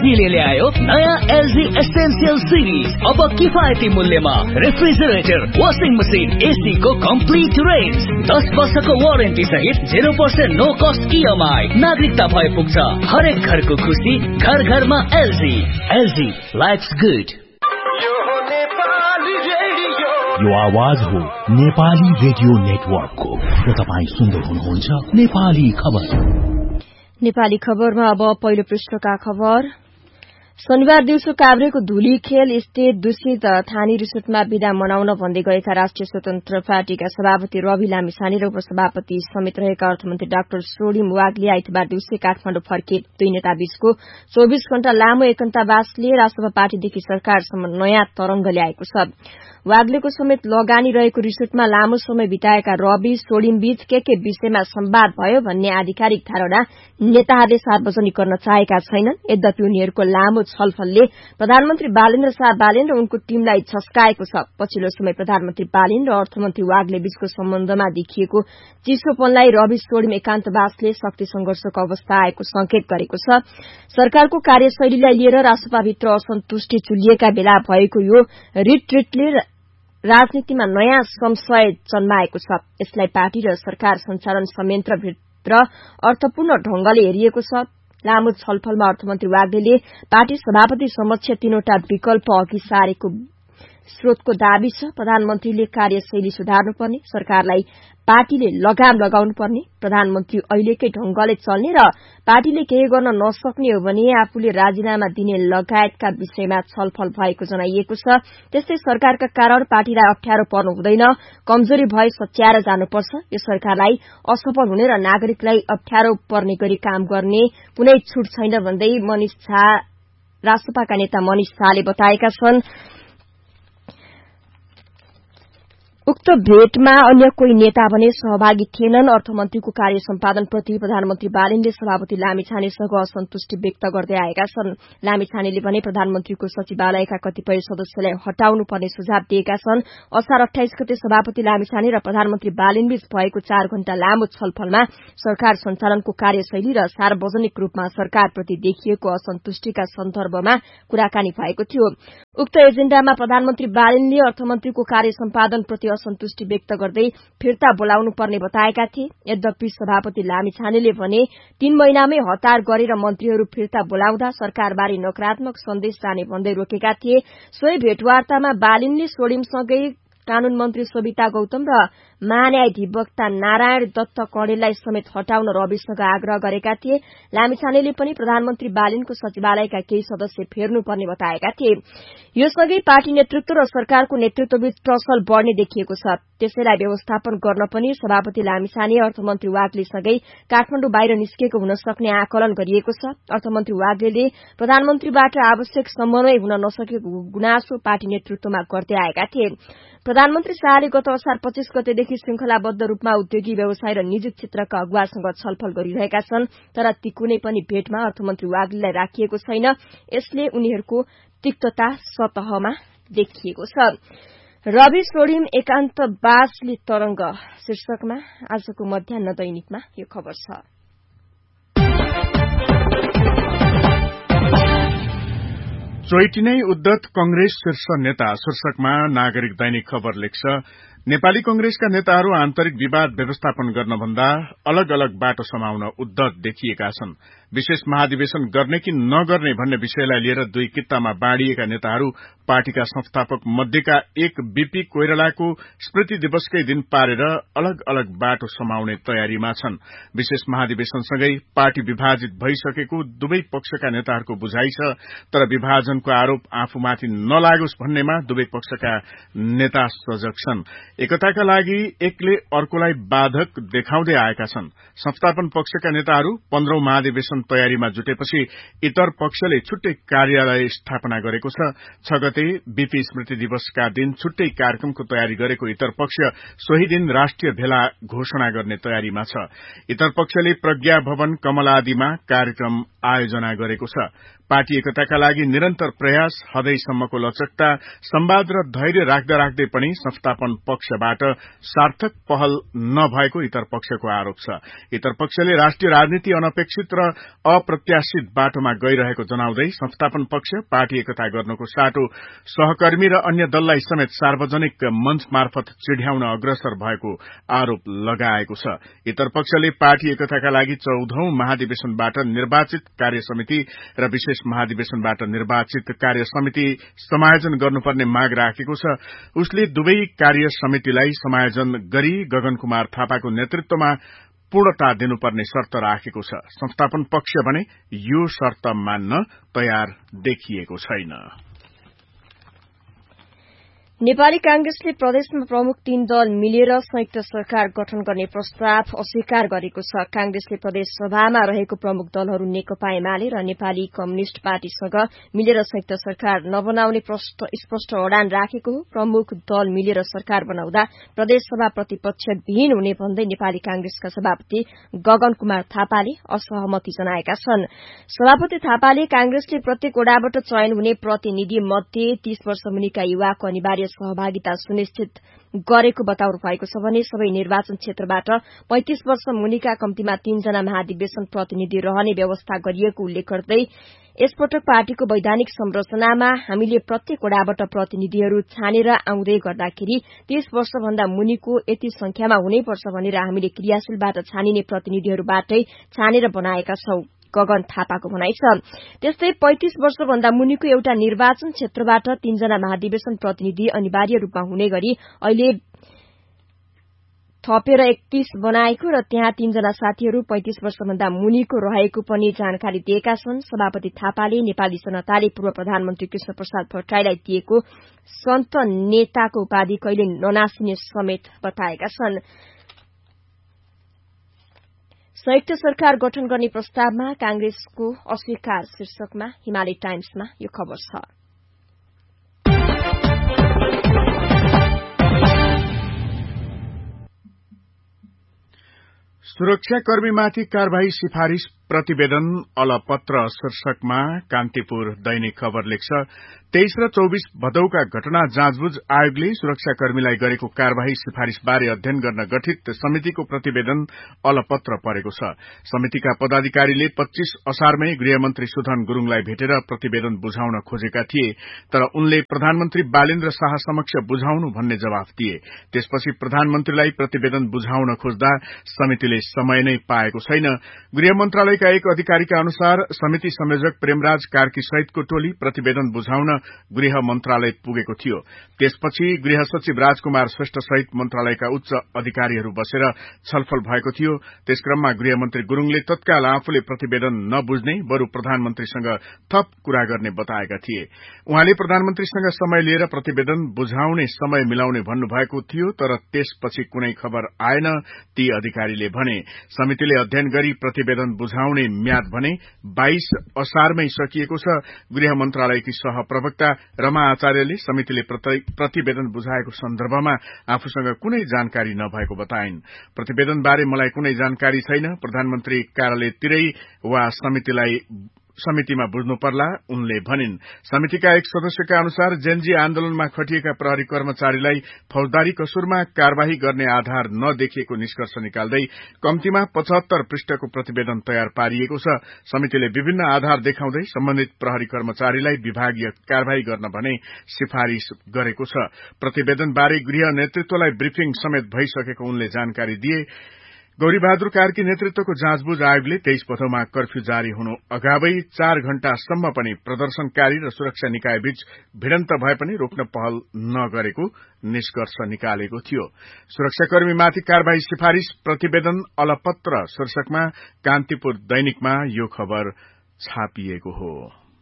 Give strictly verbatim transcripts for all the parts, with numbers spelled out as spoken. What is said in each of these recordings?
एलजीले ल्यायो नयाँ LG essential series. अब किफायती मूल्यमा रेफ्रिजरेटर, वाशिङ मसिन, एसी को कम्प्लिट रेन्ज, दस वर्षको वारेन्टी सहित zero percent no cost EMI. नागरिकता भए पुग्छ हरेक घरको खुसी, घर घरमा एलजी। LG lives good. यो आवाज हो नेपाली रेडियो नेटवर्कको र तपाईँ सुन्दै हुनुहुन्छ नेपाली खबर। नेपाली खबरमा अब पहिलो पृष्ठका खबर। शनिबार दिउँसो काभ्रेको धुली खेल स्टेट दूषित थानी रिसोर्टमा विदा मनाउन भन्दै गएका राष्ट्रिय स्वतन्त्र पार्टीका सभापति रवि लामिछाने र उपसभापति समेत रहेका अर्थमन्त्री डाक्टर सोडिम वाग्ले आइतबार दिउँसो काठमाडौँ फर्के। दुई नेता बीचको चौबीस घण्टा लामो एकन्तावासले राष्ट्रपा पार्टीदेखि सरकारसम्म नयाँ तरंग ल्याएको छ। वाग्लेको समेत लगानी रहेको रिसोर्टमा लामो समय बिताएका रवि सोडिम बीच के के विषयमा संवाद भयो भन्ने आधिकारिक धारणा नेताहरूले सार्वजनिक गर्न चाहेका छैनन्। यद्यपि उनीहरूको लामो छलफलले प्रधानमन्त्री बालेन्द्र शाह बालेन र उनको टीमलाई झस्काएको छ। पछिल्लो समय प्रधानमन्त्री बालेन र अर्थमन्त्री वाग्ले बीचको सम्बन्धमा देखिएको चिसोपनलाई रवि सोडिम एकान्तवासले शक्ति संघर्षको अवस्था आएको संकेत गरेको छ। सरकारको कार्यशैलीलाई लिएर राष्ट्रपाभित्र असन्तुष्टि चुलिएका बेला भएको यो रिट्रिटले राजनीतिमा नयाँ संशय जन्माएको छ। यसलाई पार्टी र सरकार संचालन संयन्त्रभित्र अर्थपूर्ण ढंगले हेरिएको छ। लामो छलफलमा अर्थमन्त्री वाग्लेले पार्टी सभापति समक्ष तीनवटा विकल्प अघि सारेको स्रोतको दावी छ। प्रधानमन्त्रीले कार्यशैली सुधार्नुपर्ने, सरकारलाई पार्टीले लगाम लगाउनु पर्ने, प्रधानमन्त्री अहिलेकै ढंगले चल्ने र पार्टीले केही गर्न नसक्ने हो भने आफूले राजीनामा दिने लगायतका विषयमा छलफल भएको जनाइएको छ। त्यस्तै सरकारका कारण पार्टीलाई अप्ठ्यारो पर्नु हुँदैन, कमजोरी भए सच्याएर जानुपर्छ। यो सरकारलाई असफल हुने र नागरिकलाई अप्ठ्यारो पर्ने गरी काम गर्ने कुनै छुट छैन भन्दै मनिष झा राष्ट्रपाका नेता मनिष झाले बताएका छन्। उक्त भेटमा अन्य कोही नेता भने सहभागी थिएनन्। अर्थमन्त्रीको कार्य सम्पादनप्रति प्रधानमन्त्री बालेनले सभापति लामिछानेसँग असन्तुष्टि व्यक्त गर्दै आएका छन्। लामिछानेले भने प्रधानमन्त्रीको सचिवालयका कतिपय सदस्यलाई हटाउनु पर्ने सुझाव दिएका छन्। असार अठाइस गते सभापति लामिछाने र प्रधानमन्त्री बालेनबीच भएको चार घण्टा लामो छलफलमा सरकार सञ्चालनको कार्यशैली र सार्वजनिक रूपमा सरकारप्रति देखिएको असन्तुष्टिका सन्दर्भमा कुराकानी भएको थियो। उक्त एजेण्डामा प्रधानमन्त्री बालेनले अर्थमन्त्रीको कार्य सम्पादनप्रति असन्तुष्टि व्यक्त गर्दै फिर्ता बोलाउनु पर्ने बताएका थिए। यद्यपि सभापति लामिछानेले भने तीन महिनामै हतार गरेर मन्त्रीहरू फिर्ता बोलाउँदा सरकारबारे नकारात्मक सन्देश जाने भन्दै रोकेका थिए। सोही भेटवार्तामा बालेनले सोडिमसँगै कानून मन्त्री सोभिता गौतम र महान्यायाधिवक्ता नारायण दत्त कणेललाई समेत हटाउन रविसँग आग्रह गरेका थिए। लामिछानेले पनि प्रधानमन्त्री बालेनको सचिवालयका केही सदस्य फेर्नुपर्ने बताएका थिए। यो सँगै पार्टी नेतृत्व र सरकारको नेतृत्वबीच टसल बढ़ने देखिएको छ। त्यसैलाई व्यवस्थापन गर्न पनि सभापति लामिछाने अर्थमन्त्री वाग्लेसँगै काठमाडौँ बाहिर निस्केको हुन सक्ने आकलन गरिएको छ। अर्थमन्त्री वाग्लेले प्रधानमन्त्रीबाट आवश्यक समन्वय हुन नसकेको गुनासो पार्टी नेतृत्वमा गर्दै आएका थिए। प्रधानमन्त्री शाहले गत असार पच्चीस गतेदेखि श्रृंखलाबद्ध रूपमा उद्योगी व्यवसाय र निजी क्षेत्रका अगुवासँग छलफल गरिरहेका छन्, तर ती कुनै पनि भेटमा अर्थमन्त्री वाग्लेलाई राखिएको छैन। यसले उनीहरूको तिक्तता सतहमा देखिएको छ। रवि सोडिम एकान्तवासले तरंग शीर्षकमा आजको मध्याह्न दैनिकमा यो खबर छ। चोइटी नै उद्धत कंग्रेस शीर्ष नेता शीर्षकमा नागरिक दैनिक खबर लेख्छ। नेपाली कंग्रेसका नेताहरू आन्तरिक विवाद व्यवस्थापन गर्न भन्दा अलग अलग बाटो समाउन उद्धत देखिएका छन्। विशेष महाधिवेशन गर्ने कि नगर्ने भन्ने विषयलाई लिएर दुई कित्तामा बाँडिएका नेताहरू पार्टीका संस्थापक मध्येका एक बीपी कोइरालाको स्मृति दिवसकै दिन पारेर अलग अलग बाटो समाउने तयारीमा छन्। विशेष महाधिवेशनसँगै पार्टी विभाजित भइसकेको दुवै पक्षका नेताहरूको बुझाइ छ, तर विभाजनको आरोप आफूमाथि नलागोस् भन्नेमा दुवै पक्षका नेता सजग छन्। एकताका लागि एकले अर्कोलाई बाधक देखाउँदै आएका छन्। संस्थापन पक्षका नेताहरू पन्ध्रौं महाधिवेशन तयारीमा जुटेपछि इतर पक्षले छुट्टै कार्यालय स्थापना गरेको छ। छ गते बीपी स्मृति दिवसका दिन छुट्टै कार्यक्रमको तयारी गरेको इतर पक्ष सोही दिन राष्ट्रिय भेला घोषणा गर्ने तयारीमा छ। इतर पक्षले प्रज्ञा भवन कमलादीमा कार्यक्रम आयोजना गरेको छ। पार्टी एकताका लागि निरन्तर प्रयास, हदैसम्मको लचकता, संवाद र धैर्य राख्दा राख्दै पनि संस्थापन पक्षबाट सार्थक पहल नभएको इतर पक्षको आरोप छ। इतर पक्षले राष्ट्रिय राजनीति अनपेक्षित र अप्रत्याशित बाटोमा गइरहेको जनाउँदै संस्थापन पक्ष पार्टी एकता गर्नको साटो सहकर्मी र अन्य दललाई समेत सार्वजनिक मञ्च मार्फत चिढ्याउन अग्रसर भएको आरोप लगाएको छ। इतरपक्षले पार्टी एकताका लागि चौधौं महाधिवेशनबाट निर्वाचित कार्य समिति र विशेष महाधिवेशनबाट निर्वाचित कार्य समिति समायोजन गर्नुपर्ने माग राखेको छ। उसले दुवै कार्य समितिलाई समायोजन गरी गगन कुमार थापाको नेतृत्वमा पूर्णता दिनुपर्ने शर्त राखेको छ। संस्थापन पक्ष भने यो शर्त मान्न तयार देखिएको छैन। नेपाली कांग्रेसले प्रदेशमा प्रमुख तीन दल मिलेर संयुक्त सरकार गठन गर्ने प्रस्ताव अस्वीकार गरेको छ। कांग्रेसले प्रदेश सभामा रहेको प्रमुख दलहरू नेकपा एमाले र नेपाली कम्युनिष्ट पार्टीसँग मिलेर संयुक्त सरकार नबनाउने स्पष्ट अडान राखेको हो। प्रमुख दल मिलेर सरकार बनाउँदा प्रदेश सभा प्रतिपक्षविहीन हुने भन्दै नेपाली कांग्रेसका सभापति गगन कुमार थापाले असहमति जनाएका छन्। सभापति थापाले कांग्रेसले प्रत्येक वडाबाट चयन हुने प्रतिनिधि मध्ये तीस वर्ष मुनिका युवाको अनिवार्य सहभागिता सुनिश्चित गरेको बताउनु भएको छ भने सबै निर्वाचन क्षेत्रबाट पैंतीस वर्ष मुनिका कम्तीमा तीनजना महाधिवेशन प्रतिनिधि रहने व्यवस्था गरिएको उल्लेख गर्दै यसपटक पार्टीको वैधानिक संरचनामा हामीले प्रत्येक वडाबाट प्रतिनिधिहरू छानेर आउँदै गर्दाखेरि तीस वर्षभन्दा मुनिको यति संख्यामा हुनैपर्छ भनेर हामीले क्रियाशीलबाट छानिने प्रतिनिधिहरूबाटै छानेर बनाएका छौं। गगन थापाको भनाइ छ। त्यस्तै पैंतीस वर्षभन्दा मुनिको एउटा निर्वाचन क्षेत्रबाट तीनजना महाधिवेशन प्रतिनिधि अनिवार्य रूपमा हुने गरी अहिले थपेर एकतीस बनाएको र त्यहाँ तीनजना साथीहरू पैंतीस वर्षभन्दा मुनिको रहेको पनि जानकारी दिएका छन्। सभापति थापाले नेपाली जनताले पूर्व प्रधानमन्त्री कृष्ण प्रसाद भट्टराईलाई दिएको सन्त नेताको उपाधि कहिले ननासिने समेत बताएका छन्। संयुक्त सरकार गठन गर्ने प्रस्तावमा कांग्रेसको अस्वीकार शीर्षकमा हिमालय टाइम्समा यो खबर छ। सुरक्षाकर्मीमाथि कार्यवाही सिफारिश प्रतिवेदन अलपत्र शीर्षकमा कान्तिपुर दैनिक खबर लेख्छ। तेइस र चौबीस भदौका घटना जाँचबुझ आयोगले सुरक्षाकर्मीलाई गरेको कार्यवाही सिफारिशबारे अध्ययन गर्न गठित समितिको प्रतिवेदन अलपत्र परेको छ। समितिका पदाधिकारीले पच्चीस असारमै गृहमन्त्री सुधन गुरूङलाई भेटेर प्रतिवेदन बुझाउन खोजेका थिए, तर उनले प्रधानमन्त्री बालेन्द्र शाह समक्ष बुझाउनु भन्ने जवाफ दिए। त्यसपछि प्रधानमन्त्रीलाई प्रतिवेदन बुझाउन खोज्दा समितिले समय नै पाएको छैन। गृह मन्त्रालयका एक अधिकारीका अनुसार समिति संयोजक प्रेमराज कार्की सहितको टोली प्रतिवेदन बुझाउन गृह मन्त्रालय पुगेको थियो। त्यसपछि गृह सचिव राजकुमार श्रेष्ठ सहित मन्त्रालयका उच्च अधिकारीहरू बसेर छलफल भएको थियो। त्यसक्रममा गृहमन्त्री गुरूङले तत्काल आफूले प्रतिवेदन नबुझ्ने बरु प्रधानमन्त्रीसँग थप कुरा गर्ने बताएका थिए। उहाँले प्रधानमन्त्रीसँग समय लिएर प्रतिवेदन बुझाउने समय मिलाउने भन्नुभएको थियो, तर त्यसपछि कुनै खबर आएन। ती अधिकारीले भने समितिले अध्ययन गरी प्रतिवेदन बुझाउने म्याद भने बाइस असारमै सकिएको छ। गृह मन्त्रालयकी सहप्रवक्ता रमा आचार्यले समितिले प्रतिवेदन बुझाएको सन्दर्भमा आफूसँग कुनै जानकारी नभएको बताइन्। प्रतिवेदनबारे मलाई कुनै जानकारी छैन, प्रधानमन्त्री कार्यालयतिरै वा समितिलाई समितिमा बुझ्नु पर्ला, उनले भनिन्। समितिका एक सदस्यका अनुसार जेनजी आन्दोलनमा खटिएका प्रहरी कर्मचारीलाई फौजदारी कसुरमा कार्यवाही गर्ने आधार नदेखिएको निष्कर्ष निकाल्दै कम्तीमा पचहत्तर पृष्ठको प्रतिवेदन तयार पारिएको छ। समितिले विभिन्न आधार देखाउँदै सम्बन्धित प्रहरी कर्मचारीलाई विभागीय कार्यवाही गर्न भने सिफारिश गरेको छ। प्रतिवेदनबारे गृह नेतृत्वलाई ब्रिफिङ समेत भइसकेको उनले जानकारी दिए। गौरीबहादुर कार्की नेतृत्वको जाँचबुझ आयोगले तेइस भदौमा कर्फ्यू जारी हुनु अगावै चार घण्टासम्म पनि प्रदर्शनकारी र सुरक्षा निकाय बीच भिडन्त भए पनि रोक्न पहल नगरेको निष्कर्ष निकालेको थियो। सुरक्षाकर्मीमाथि कार्यवाही सिफारिश प्रतिवेदन अलपत्र शीर्षकमा कान्तिपुर दैनिकमा यो खबर छापिएको हो।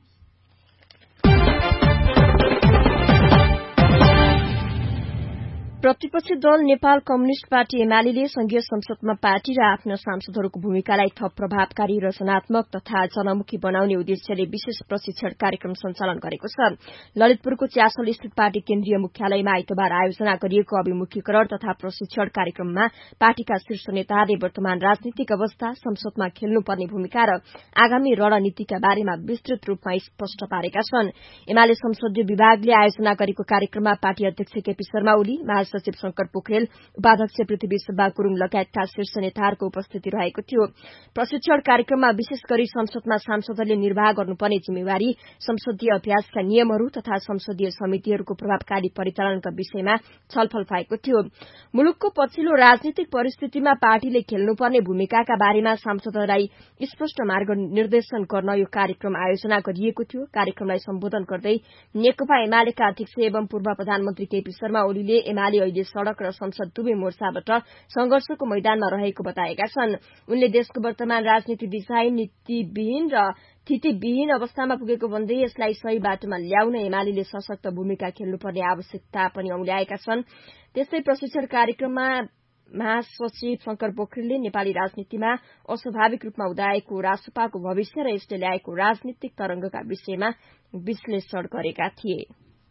प्रतिपक्षी दल नेपाल कम्युनिष्ट पार्टी एमाले संघीय संसदमा पार्टी र आफ्ना सांसदहरूको भूमिकालाई थप प्रभावकारी रचनात्मक तथा जनमुखी बनाउने उद्देश्यले विशेष प्रशिक्षण कार्यक्रम सञ्चालन गरेको छ। ललितपुरको च्यासल स्थित पार्टी केन्द्रीय मुख्यालयमा आइतबार आयोजना गरिएको अभिमुखीकरण तथा प्रशिक्षण कार्यक्रममा पार्टीका शीर्ष नेताहरूले वर्तमान राजनीतिक अवस्था, संसदमा खेल्नुपर्ने भूमिका र आगामी रणनीतिका बारेमा विस्तृत रूपमा स्पष्ट पारेका छन्। एमाले संसदीय विभागले आयोजना गरेको कार्यक्रममा पार्टी अध्यक्ष केपी शर्मा ओली, सचिव शंकर पोखरेल, उपाध्यक्ष पृथ्वी सुब्बा गुरूङ लगायतका शीर्ष नेताहरूको उपस्थिति रहेको थियो। प्रशिक्षण कार्यक्रममा विशेष गरी संसदमा सांसदले निर्वाह गर्नुपर्ने जिम्मेवारी, संसदीय अभ्यासका नियमहरू तथा संसदीय समितिहरूको प्रभावकारी परिचालनका विषयमा छलफल भएको थियो। मुलुकको पछिल्लो राजनीतिक परिस्थितिमा पार्टीले खेल्नुपर्ने भूमिकाका बारेमा सांसदहरूलाई स्पष्ट मार्ग निर्देशन गर्न यो कार्यक्रम आयोजना गरिएको थियो। कार्यक्रमलाई सम्बोधन गर्दै नेकपा एमालेका अध्यक्ष एवं पूर्व प्रधानमन्त्री केपी शर्मा ओलीले एमाले अहिले सड़क र संसद दुवै मोर्चाबाट संघर्षको मैदानमा रहेको बताएका छन्। उनले देशको वर्तमान राजनीति दिशाहीन, नीतिविहीन र स्थितिविहीन अवस्थामा पुगेको भन्दै यसलाई सही बाटोमा ल्याउन एमाले सशक्त भूमिका खेल्नुपर्ने आवश्यकता पनि औल्याएका छन्। त्यस्तै प्रशिक्षण कार्यक्रममा महासचिव शंकर पोखरेलले नेपाली राजनीतिमा अस्वाभाविक रूपमा उदाएको रासपाको भविष्य र यसले ल्याएको राजनीतिक तरंगका विषयमा विश्लेषण गरेका थिए।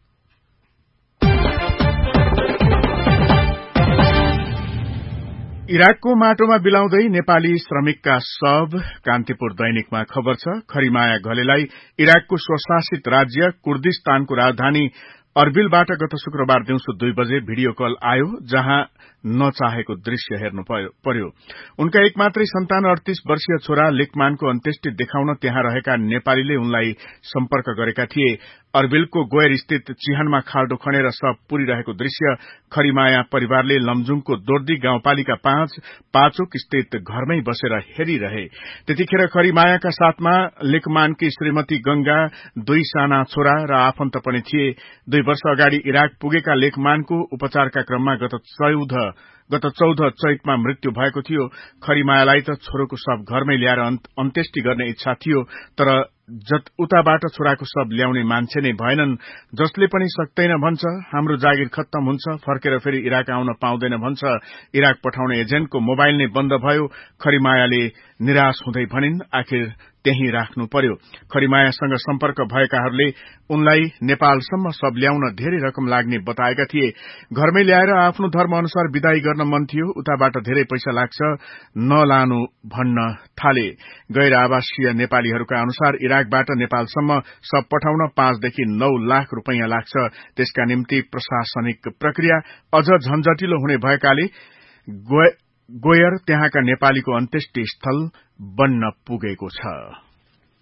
इराकको माटोमा बिलाउँदै नेपाली श्रमिकका शव, कान्तिपुर दैनिकमा खबर छ। खरिमाया घलेलाई इराकको स्वशासित राज्य कुर्दिस्तानको राजधानी अर्बिलबाट गत शुक्रबार दिउँसो दुई बजे भिडियो कल आयो, जहाँ नचाहेको दृश्य हेर्नु पर्यो। उनका एक मात्रै सन्तान अडतीस वर्षीय छोरा लेकमानको अन्त्येष्टि देखाउन त्यहाँ रहेका नेपालीले उनलाई सम्पर्क गरेका थिए। अर्बिलको गोयर स्थित चिहानमा खाल्डो खनेर शव पुरिरहेको दृश्य खरिमाया परिवारले लमजुङको दोर्दी गाउँपालिका पाँच पाचोक स्थित घरमै बसेर हेरिरहे। त्यतिखेर खरिमायाका साथमा लेकमानकी श्रीमती गंगा, दुई साना छोरा र आफन्त पनि थिए। दुई वर्ष अगाडि इराक पुगेका लेकमानको उपचारका क्रममा गत चौध गत चौध चैतमा मृत्यु भएको थियो। खरिमायालाई त छोरोको शव घरमै ल्याएर अन्त्येष्टि गर्ने इच्छा थियो, तर जत उताबाट छोराको शव ल्याउने मान्छे नै भएनन्। जसले पनि सक्दैन भन्छ, हाम्रो जागिर खत्तम हुन्छ, फर्केर फेरि इराक आउन पाउँदैन भन्छ। इराक पठाउने एजेन्टको मोबाइल नै बन्द भयो। खरिमायाले निराश हुँदै भनिन्, आखिर त्यही राख्नु पर्यो। खरिमायासँग सम्पर्क भएकाहरूले उनलाई नेपालसम्म शव ल्याउन धेरै रकम लाग्ने बताएका थिए। घरमै ल्याएर आफ्नो धर्म अनुसार विदाई गर्न मन थियो, उताबाट धेरै पैसा लाग्छ, नलानु भन्न थाले। गैर आवासीय नेपालीहरूका अनुसार इराकबाट नेपालसम्म शव पठाउन पाँचदेखि नौ लाख रूपियाँ लाग्छ। त्यसका निम्ति प्रशासनिक प्रक्रिया अझ झन्झटिलो हुने भएकाले गोयर त्यहाँका नेपालीको अन्त्येष्टि स्थल बन्न पुगेको छ।